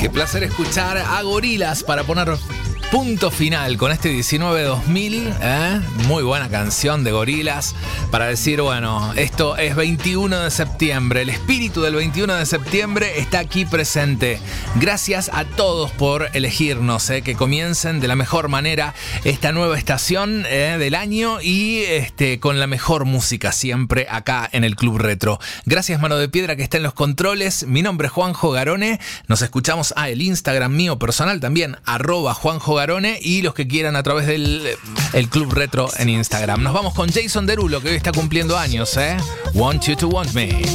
Qué placer escuchar a Gorillaz para poner punto final con este 19-2000, Muy buena canción de Gorillaz para decir, bueno, esto es 21 de septiembre. El espíritu del 21 de septiembre está aquí presente. Gracias a todos por elegirnos, que comiencen de la mejor manera esta nueva estación del año y con la mejor música siempre acá en el Club Retro. Gracias, Mano de Piedra, que está en los controles. Mi nombre es Juanjo Garone. Nos escuchamos el Instagram mío personal también, @Juanjo Garone, y los que quieran a través del el Club Retro en Instagram. Nos vamos con Jason Derulo, que hoy está cumpliendo años, Want You to Want Me.